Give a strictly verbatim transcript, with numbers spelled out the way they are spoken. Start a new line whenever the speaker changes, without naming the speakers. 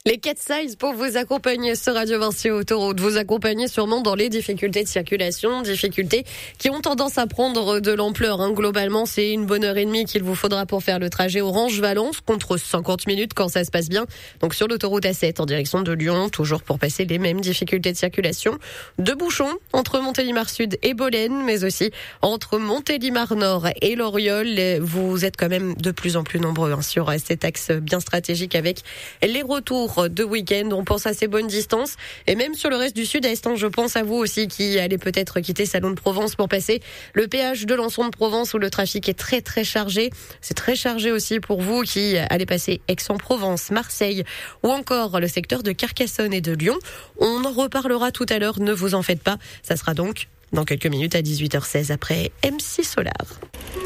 Les quatre size pour vous accompagner sur Radio Vinci Autoroute, vous accompagner sûrement dans les difficultés de circulation, difficultés qui ont tendance à prendre de l'ampleur. Hein. Globalement, c'est une bonne heure et demie qu'il vous faudra pour faire le trajet Orange-Valence contre cinquante minutes quand ça se passe bien. Donc sur l'autoroute A sept en direction de Lyon, toujours pour passer les mêmes difficultés de circulation. Deux bouchons entre Montélimar Sud et Bolène, mais aussi entre Montélimar Nord et Loriol. Vous êtes quand même de plus en plus nombreux hein, sur cet axe bien stratégique avec les retours de week-end. On pense à ces bonnes distances et même sur le reste du sud-est. Hein, je pense à vous aussi qui allez peut-être quitter Salon de Provence pour passer le péage de Lançon de Provence où le trafic est très très chargé. C'est très chargé aussi pour vous qui allez passer Aix-en-Provence, Marseille ou encore le secteur de Carcassonne et de Lyon. On en reparlera tout à l'heure, ne vous en faites pas. Ça sera donc dans quelques minutes à dix-huit heures seize après M six Solar.